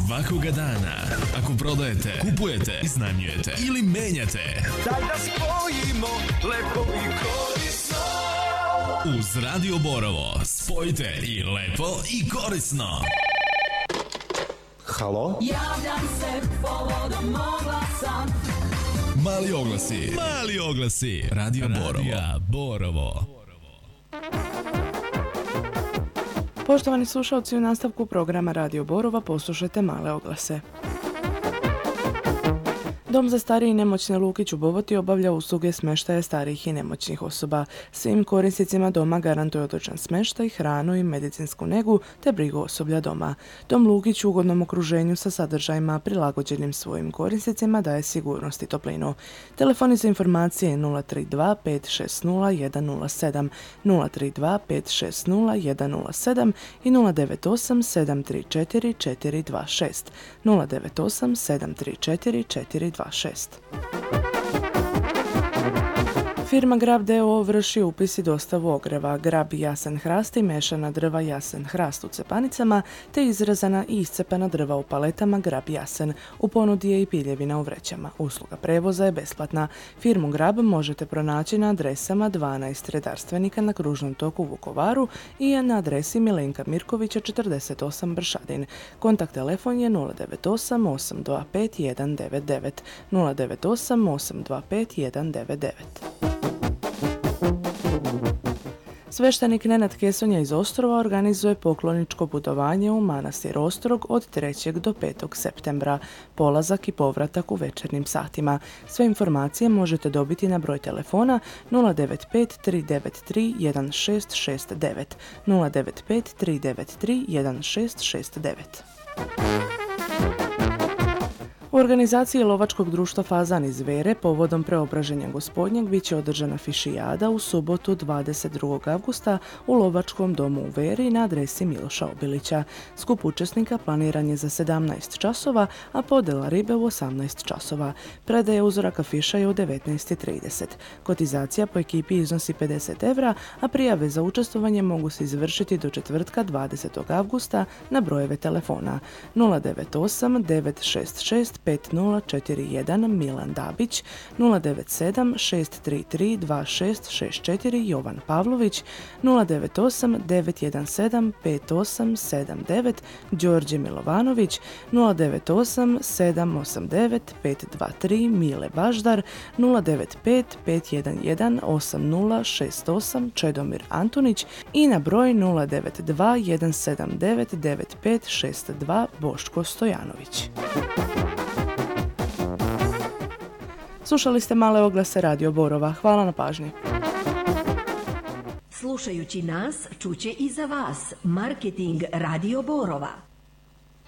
Svakoga dana. Ako prodajete, kupujete, iznajmljujete ili menjate, daj da spojimo lepo i korisno. Uz Radio Borovo spojite i lepo i korisno. Halo? Javljam se povodom oglasa. Mali oglasi. Radio Borovo. Poštovani slušalci, u nastavku programa Radio Borova poslušajte male oglase. Dom za starije i nemoćne Lukić u Boboti obavlja usluge smještaja starijih i nemoćnih osoba. Svim korisnicima doma garantuje odličan smještaj, hranu i medicinsku negu te brigu osoblja doma. Dom Lukić u ugodnom okruženju sa sadržajima prilagođenim svojim korisnicima daje sigurnost i toplinu. Telefoni za informacije 032 560 107, 032 560 107 i 098 734 426, 098 734 426. Firma Grab d.o.o. vrši upis i dostavu ogreva, grab jasen hrast i mešana drva jasen hrast u cepanicama, te izrezana i iscepana drva u paletama grab jasen. U ponudi je i piljevina u vrećama. Usluga prevoza je besplatna. Firmu Grab možete pronaći na adresama 12 redarstvenika na Kružnom toku u Vukovaru i na adresi Milenka Mirkovića 48 Bršadin. Kontakt telefon je 098 825 199, 098 825 199. Sveštenik Nenad Kesonja iz Ostrova organizuje pokloničko putovanje u manastir Ostrog od 3. do 5. septembra. Polazak i povratak u večernjim satima. Sve informacije možete dobiti na broj telefona 095 393 1669, 095 393 1669. U organizaciji Lovačkog društva Fazan iz Vere povodom preobraženja Gospodnjeg bit će održana fišijada u subotu 22. avgusta u Lovačkom domu u Veri na adresi Miloša Obilića. Skup učesnika planiran je za 17 časova, a podjela ribe u 18 časova. Predaje uzoraka fiša je u 19:30. Kotizacija po ekipi iznosi 50 evra, a prijave za učestvovanje mogu se izvršiti do četvrtka 20. avgusta na brojeve telefona 098 966 5041 Milan Dabić, 097 633 2664 Jovan Pavlović, 098 917 5879 Đorđe Milovanović, 098 789 523 Mile Baždar, 095 511 8068 Čedomir Antunić i na broj 092 179 9562 Boško Stojanović. Slušali ste male oglase Radio Borova. Hvala na pažnji. Slušajući nas, čuće i za vas. Marketing Radio Borova.